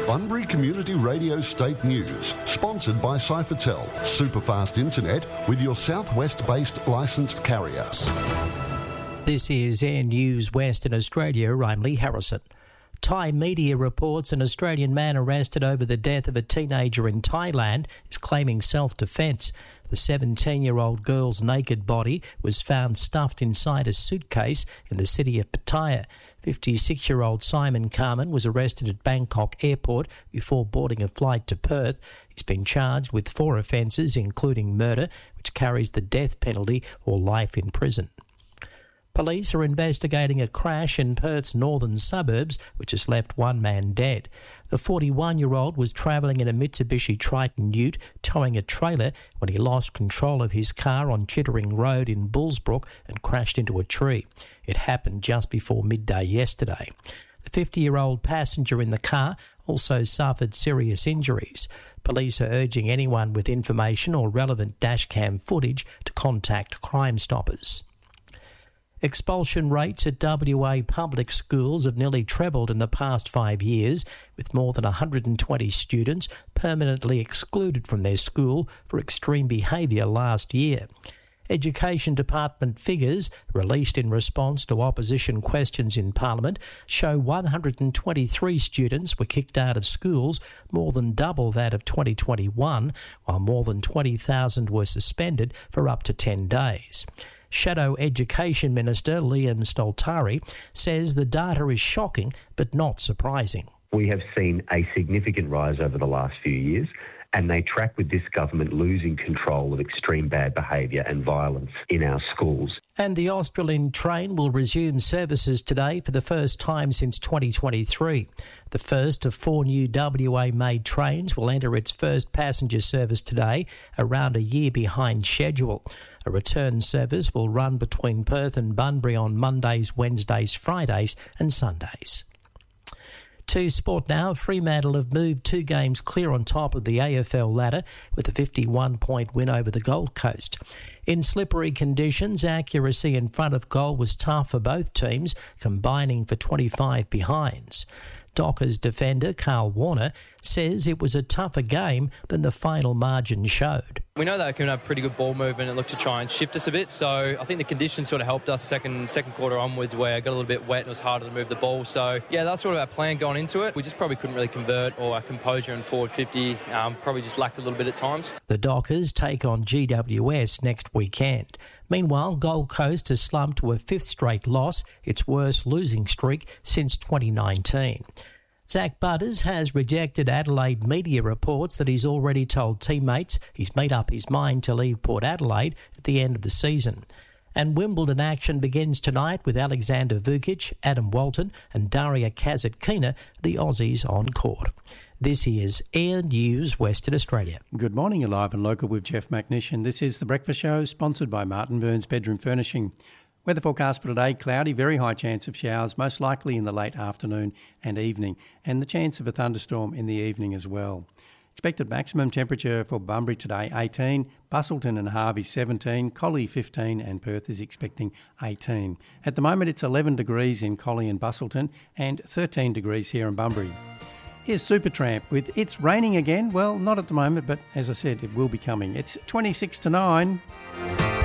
Bunbury Community Radio State News, sponsored by Cyphertel, superfast internet with your southwest-based licensed carrier. This is Air News Western Australia. I'm Lee Harrison. Thai media reports an Australian man arrested over the death of a teenager in Thailand is claiming self-defence. The 17-year-old girl's naked body was found stuffed inside a suitcase in the city of Pattaya. 56-year-old Simon Carmen was arrested at Bangkok Airport before boarding a flight to Perth. He's been charged with 4 offences, including murder, which carries the death penalty or life in prison. Police are investigating a crash in Perth's northern suburbs, which has left one man dead. The 41-year-old was travelling in a Mitsubishi Triton ute, towing a trailer, when he lost control of his car on Chittering Road in Bullsbrook and crashed into a tree. It happened just before midday yesterday. The 50-year-old passenger in the car also suffered serious injuries. Police are urging anyone with information or relevant dashcam footage to contact Crime Stoppers. Expulsion rates at WA public schools have nearly trebled in the past 5 years, with more than 120 students permanently excluded from their school for extreme behaviour last year. Education Department figures, released in response to opposition questions in Parliament, show 123 students were kicked out of schools, more than double that of 2021, while more than 20,000 were suspended for up to 10 days. Shadow Education Minister Liam Stoltari says the data is shocking but not surprising. We have seen a significant rise over the last few years, and they track with this government losing control of extreme bad behaviour and violence in our schools. And the Australind train will resume services today for the first time since 2023. The first of 4 new WA-made trains will enter its first passenger service today, around a year behind schedule. A return service will run between Perth and Bunbury on Mondays, Wednesdays, Fridays and Sundays. To sport now, Fremantle have moved 2 games clear on top of the AFL ladder with a 51-point win over the Gold Coast. In slippery conditions, accuracy in front of goal was tough for both teams, combining for 25 behinds. Dockers defender Carl Warner says it was a tougher game than the final margin showed. We know they can have pretty good ball movement and look to try and shift us a bit, so I think the conditions sort of helped us second quarter onwards, where it got a little bit wet and it was harder to move the ball. So, yeah, that's sort of our plan going into it. We just probably couldn't really convert, or our composure in forward 50 probably just lacked a little bit at times. The Dockers take on GWS next weekend. Meanwhile, Gold Coast has slumped to a 5th straight loss, its worst losing streak since 2019. Zach Butters has rejected Adelaide media reports that he's already told teammates he's made up his mind to leave Port Adelaide at the end of the season. And Wimbledon action begins tonight with Alexander Vukic, Adam Walton and Daria Kasatkina, the Aussies, on court. This is Air News Western Australia. Good morning, you're live and local with Jeff McNish, this is The Breakfast Show, sponsored by Martin Burns Bedroom Furnishing. Weather forecast for today, cloudy, very high chance of showers, most likely in the late afternoon and evening, and the chance of a thunderstorm in the evening as well. Expected maximum temperature for Bunbury today, 18, Busselton and Harvey 17, Collie 15 and Perth is expecting 18. At the moment it's 11 degrees in Collie and Busselton and 13 degrees here in Bunbury. Here's Supertramp with It's Raining Again. Well, not at the moment, but as I said, it will be coming. It's 26 to 9.